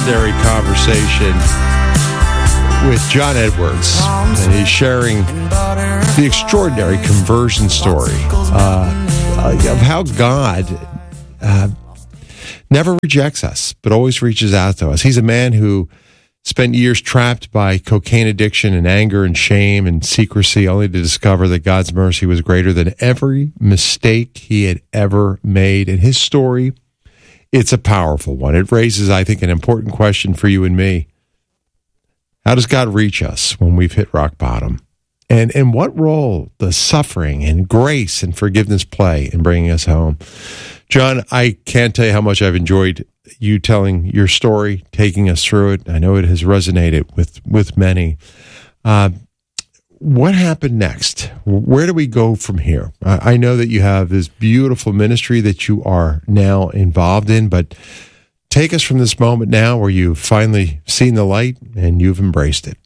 extraordinary conversation with John Edwards, and he's sharing the extraordinary conversion story of how God never rejects us, but always reaches out to us. He's a man who spent years trapped by cocaine addiction and anger and shame and secrecy, only to discover that God's mercy was greater than every mistake he had ever made. And his story, it's a powerful one. It raises, I think, an important question for you and me. How does God reach us when we've hit rock bottom? And what role does suffering and grace and forgiveness play in bringing us home? John, I can't tell you how much I've enjoyed you telling your story, taking us through it. I know it has resonated with many. What happened next? Where do we go from here? I know that you have this beautiful ministry that you are now involved in, but take us from this moment now where you've finally seen the light and you've embraced it.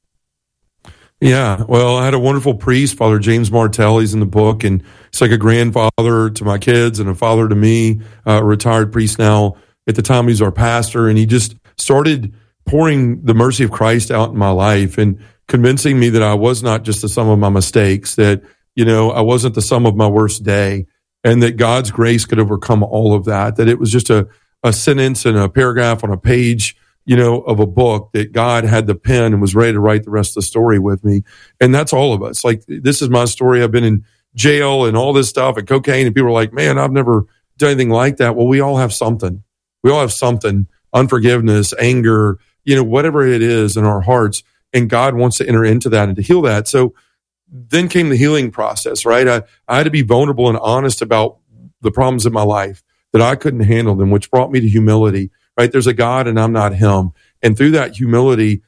Yeah, well, I had a wonderful priest, Father James Martell. He's in the book, and he's like a grandfather to my kids and a father to me, a retired priest now. At the time, he's our pastor, and he just started pouring the mercy of Christ out in my life and convincing me that I was not just the sum of my mistakes, that, I wasn't the sum of my worst day, and that God's grace could overcome all of that, that it was just a sentence and a paragraph on a page, of a book, that God had the pen and was ready to write the rest of the story with me. And that's all of us. Like, this is my story. I've been in jail and all this stuff and cocaine, and people are like, man, I've never done anything like that. Well, we all have something. We all have something, unforgiveness, anger, whatever it is in our hearts. And God wants to enter into that and to heal that. So then came the healing process, right? I had to be vulnerable and honest about the problems in my life, that I couldn't handle them, which brought me to humility, right? There's a God and I'm not him. And through that humility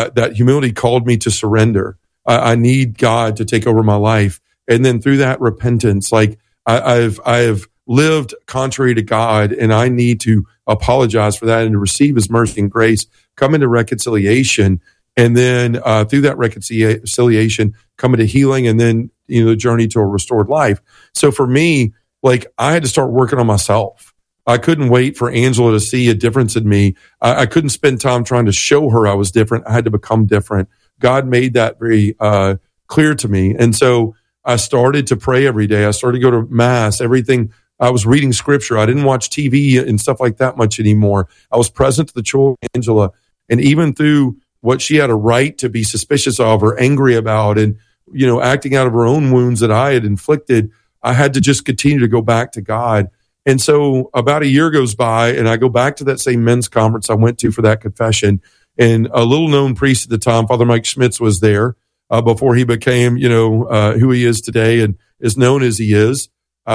called me to surrender. I need God to take over my life. And then through that repentance, like I've lived contrary to God, and I need to apologize for that and to receive his mercy and grace, come into reconciliation. And then through that reconciliation, come into healing, and then, the journey to a restored life. So for me, like, I had to start working on myself. I couldn't wait for Angela to see a difference in me. I couldn't spend time trying to show her I was different. I had to become different. God made that very clear to me. And so I started to pray every day. I started to go to mass, everything. I was reading scripture. I didn't watch TV and stuff like that much anymore. I was present to the children of Angela. And even through what she had a right to be suspicious of or angry about, and, acting out of her own wounds that I had inflicted, I had to just continue to go back to God. And so about a year goes by, and I go back to that same men's conference I went to for that confession. And a little known priest at the time, Father Mike Schmitz, was there before he became, who he is today and is known as he is.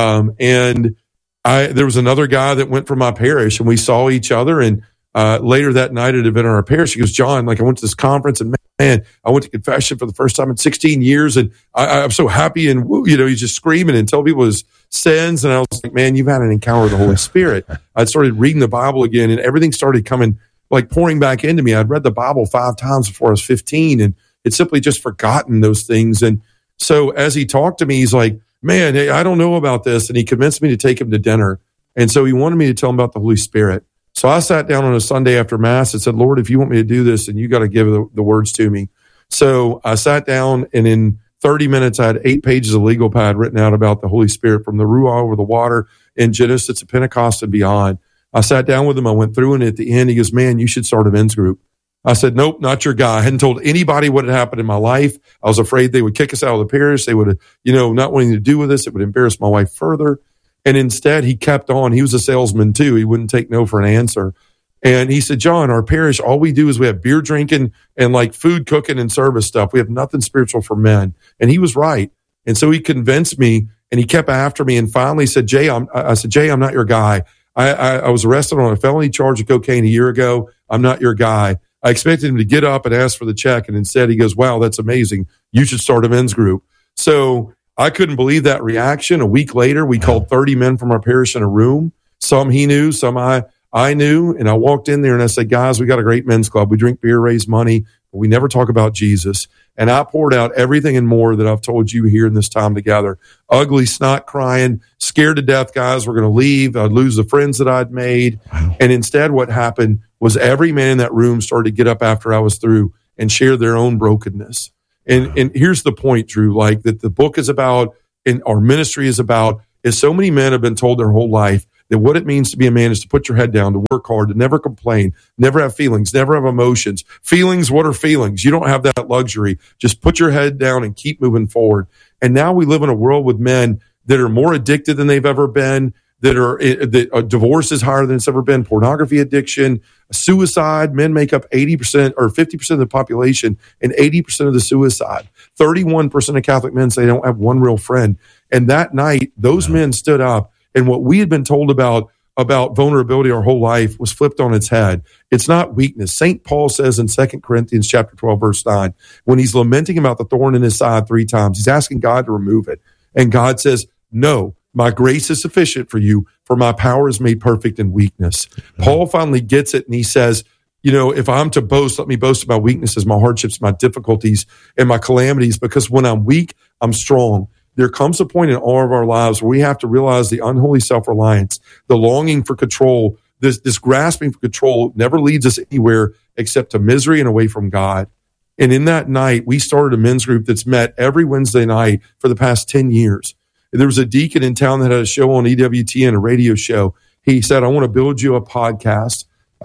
And there was another guy that went from my parish, and we saw each other. And later that night at an event in our parish, he goes, John, I went to this conference, and man, I went to confession for the first time in 16 years. And I'm so happy. And, he's just screaming and telling people his sins. And I was like, man, you've had an encounter with the Holy Spirit. I started reading the Bible again, and everything started coming, pouring back into me. I'd read the Bible 5 times before I was 15, and it's simply just forgotten those things. And so as he talked to me, he's like, man, hey, I don't know about this. And he convinced me to take him to dinner. And so he wanted me to tell him about the Holy Spirit. So I sat down on a Sunday after Mass and said, Lord, if you want me to do this, then you got to give the words to me. So I sat down, and in 30 minutes, I had 8 pages of legal pad written out about the Holy Spirit, from the Ruah over the water in Genesis to Pentecost and beyond. I sat down with him. I went through, and at the end, he goes, man, you should start a men's group. I said, nope, not your guy. I hadn't told anybody what had happened in my life. I was afraid they would kick us out of the parish. They would, not wanting to do with us. It would embarrass my wife further. And instead, he kept on. He was a salesman too. He wouldn't take no for an answer. And he said, John, our parish, all we do is we have beer drinking and food cooking and service stuff. We have nothing spiritual for men. And he was right. And so he convinced me, and he kept after me, and finally said, Jay, I'm not your guy. I was arrested on a felony charge of cocaine a year ago. I'm not your guy. I expected him to get up and ask for the check. And instead he goes, wow, that's amazing. You should start a men's group. So I couldn't believe that reaction. A week later, we called 30 men from our parish in a room. Some he knew, some I knew. And I walked in there and I said, guys, we got a great men's club. We drink beer, raise money, but we never talk about Jesus. And I poured out everything and more that I've told you here in this time together. Ugly, snot crying, scared to death, guys, we're going to leave. I'd lose the friends that I'd made. Wow. And instead what happened was every man in that room started to get up after I was through and share their own brokenness. And here's the point, Drew, like that the book is about and our ministry is about is so many men have been told their whole life that what it means to be a man is to put your head down, to work hard, to never complain, never have feelings, never have emotions. Feelings, what are feelings? You don't have that luxury. Just put your head down and keep moving forward. And now we live in a world with men that are more addicted than they've ever been, that divorce is higher than it's ever been, pornography addiction, suicide. Men make up 80% or 50% of the population and 80% of the suicide. 31% of Catholic men say they don't have one real friend. And that night, those men stood up, and what we had been told about vulnerability our whole life was flipped on its head. It's not weakness. St. Paul says in 2 Corinthians chapter 12, verse 9, when he's lamenting about the thorn in his side 3 times, he's asking God to remove it. And God says, no, my grace is sufficient for you, for my power is made perfect in weakness. Mm-hmm. Paul finally gets it, and he says, you know, if I'm to boast, let me boast of my weaknesses, my hardships, my difficulties, and my calamities, because when I'm weak, I'm strong. There comes a point in all of our lives where we have to realize the unholy self-reliance, the longing for control, this grasping for control never leads us anywhere except to misery and away from God. And in that night, we started a men's group that's met every Wednesday night for the past 10 years. There was a deacon in town that had a show on EWTN, a radio show. He said, I want to build you a podcast.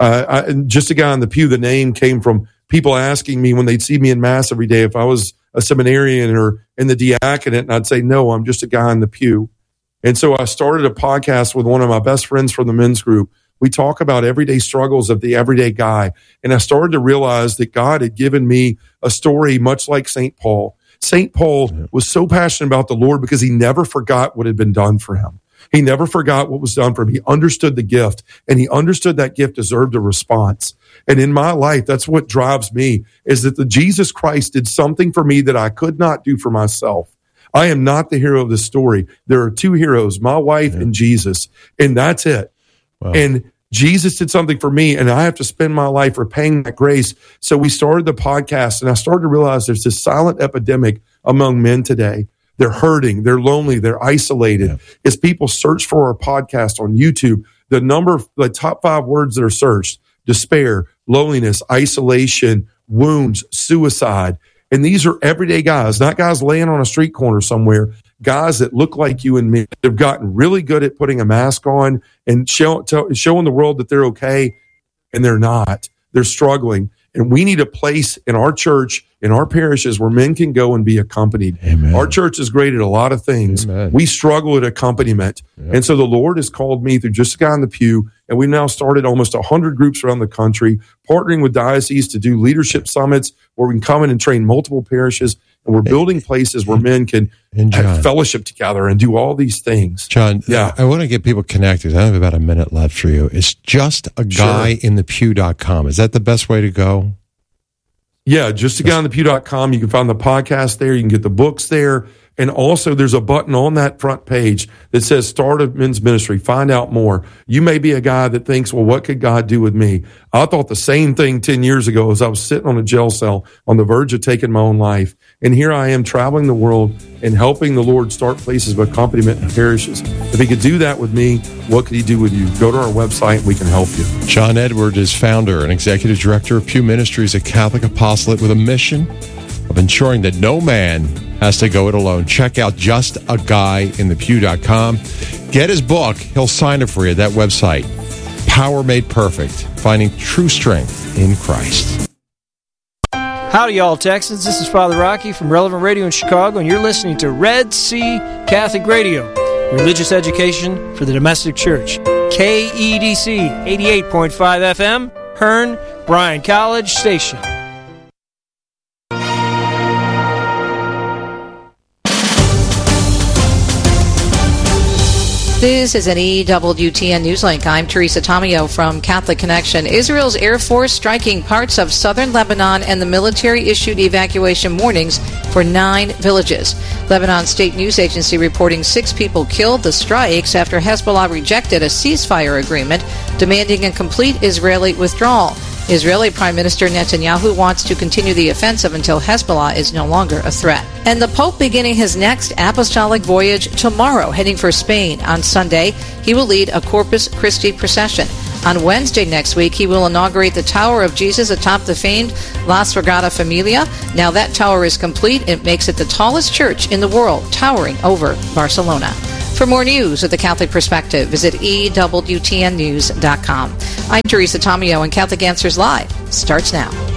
Just a guy in the pew, the name came from people asking me when they'd see me in Mass every day if I was a seminarian or in the diaconate, and I'd say, no, I'm just a guy in the pew. And so I started a podcast with one of my best friends from the men's group. We talk about everyday struggles of the everyday guy. And I started to realize that God had given me a story much like St. Paul. St. Paul was so passionate about the Lord because he never forgot what had been done for him. He never forgot what was done for him. He understood the gift, and he understood that gift deserved a response. And in my life, that's what drives me, is that the Jesus Christ did something for me that I could not do for myself. I am not the hero of the story. There are 2 heroes, my wife and Jesus, and that's it. Wow. And Jesus did something for me, and I have to spend my life repaying that grace. So we started the podcast, and I started to realize there's this silent epidemic among men today. They're hurting, they're lonely, they're isolated. Yeah. As people search for our podcast on YouTube, the top 5 words that are searched: despair, loneliness, isolation, wounds, suicide. And these are everyday guys, not guys laying on a street corner somewhere, guys that look like you and me. They've gotten really good at putting a mask on and showing the world that they're okay, and they're not. They're struggling. And we need a place in our church, in our parishes, where men can go and be accompanied. Amen. Our church is great at a lot of things. Amen. We struggle at accompaniment. Yep. And so the Lord has called me through just a guy in the pew, and we've now started almost 100 groups around the country, partnering with dioceses to do leadership summits where we can come in and train multiple parishes. And we're building places where men can have fellowship together and do all these things. John, I want to get people connected. I have about a minute left for you. It's justaguyinthepew.com. Is that the best way to go? Yeah, justaguyinthepew.com. You can find the podcast there. You can get the books there. And also, there's a button on that front page that says Start a Men's Ministry. Find out more. You may be a guy that thinks, well, what could God do with me? I thought the same thing 10 years ago as I was sitting on a jail cell on the verge of taking my own life. And here I am traveling the world and helping the Lord start places of accompaniment in parishes. If he could do that with me, what could he do with you? Go to our website and we can help you. John Edward is founder and executive director of Pew Ministries, a Catholic apostolate with a mission of ensuring that no man has to go it alone. Check out justaguyinthepew.com. Get his book. He'll sign it for you at that website. Power Made Perfect, Finding True Strength in Christ. Howdy, y'all Texans. This is Father Rocky from Relevant Radio in Chicago, and you're listening to Red Sea Catholic Radio, religious education for the domestic church. KEDC 88.5 FM, Hearn, Bryan College Station. This is an EWTN Newslink. I'm Teresa Tomeo from Catholic Connection. Israel's Air Force striking parts of southern Lebanon, and the military issued evacuation warnings for 9 villages. Lebanon State News Agency reporting 6 people killed. The strikes after Hezbollah rejected a ceasefire agreement demanding a complete Israeli withdrawal. Israeli Prime Minister Netanyahu wants to continue the offensive until Hezbollah is no longer a threat. And the Pope beginning his next apostolic voyage tomorrow, heading for Spain. On Sunday, he will lead a Corpus Christi procession. On Wednesday next week, he will inaugurate the Tower of Jesus atop the famed La Sagrada Familia. Now that tower is complete. It makes it the tallest church in the world, towering over Barcelona. For more news with the Catholic Perspective, visit EWTNnews.com. I'm Teresa Tomeo, and Catholic Answers Live starts now.